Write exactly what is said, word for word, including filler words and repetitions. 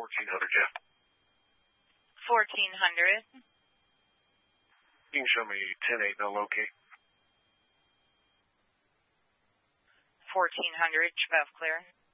fourteen hundred, Jeff. fourteen hundred. You can show me ten eight, no locate. fourteen hundred, Chev clear.